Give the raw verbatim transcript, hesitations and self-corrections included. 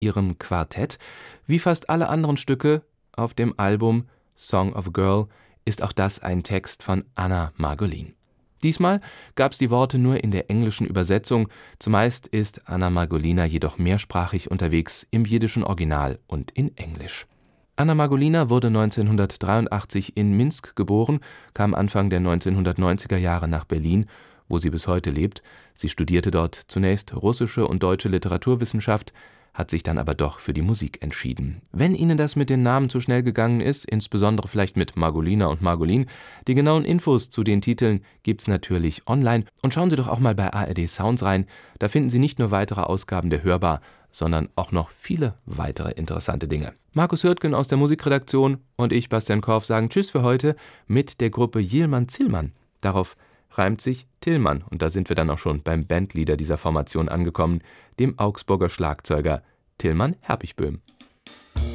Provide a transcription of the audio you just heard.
ihrem Quartett. Wie fast alle anderen Stücke auf dem Album Song of a Girl ist auch das ein Text von Anna Margolin. Diesmal gab es die Worte nur in der englischen Übersetzung, zumeist ist Anna Margolina jedoch mehrsprachig unterwegs im jiddischen Original und in Englisch. Anna Margolina wurde neunzehnhundertdreiundachtzig in Minsk geboren, kam Anfang der neunzehnhundertneunziger Jahre nach Berlin, wo sie bis heute lebt. Sie studierte dort zunächst russische und deutsche Literaturwissenschaft, hat sich dann aber doch für die Musik entschieden. Wenn Ihnen das mit den Namen zu schnell gegangen ist, insbesondere vielleicht mit Margolina und Margolin, die genauen Infos zu den Titeln gibt's natürlich online. Und schauen Sie doch auch mal bei A R D Sounds rein, da finden Sie nicht nur weitere Ausgaben der Hörbar, sondern auch noch viele weitere interessante Dinge. Markus Hürtgen aus der Musikredaktion und ich, Bastian Korf, sagen Tschüss für heute mit der Gruppe Yilmaz-Zillmann. Darauf reimt sich Tillmann, und da sind wir dann auch schon beim Bandleader dieser Formation angekommen, dem Augsburger Schlagzeuger Tilman Herpichböhm.